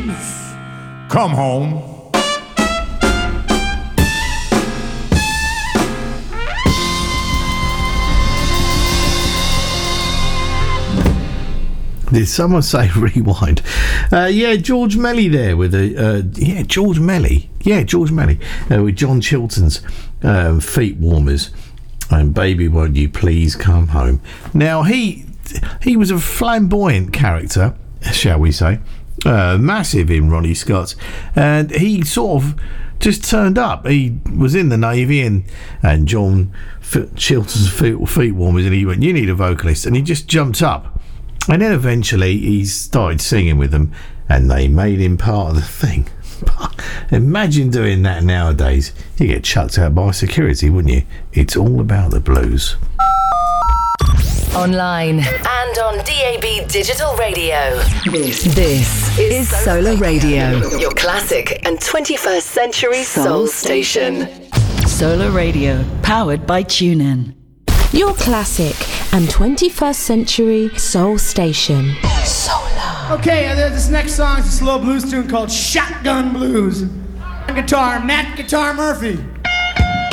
please come home. Did someone say rewind? Yeah, George Melly there with a George Melly with John Chilton's Feet Warmers and Baby Won't You Please Come Home. Now he was a flamboyant character, shall we say, massive in Ronnie Scott's, and he sort of just turned up. He was in the Navy and John Chilton's Feet Warmers, and he went, "You need a vocalist," and he just jumped up. And then eventually he started singing with them and they made him part of the thing. Imagine doing that nowadays. You get chucked out by security, wouldn't you? It's all about the blues. Online and on DAB Digital Radio. This is Solar Radio, your classic and 21st century soul station. Solar Radio, powered by TuneIn. Your classic and 21st century soul station. Solar. Okay, this next song is a slow blues tune called Shotgun Blues. On guitar, Matt Guitar Murphy.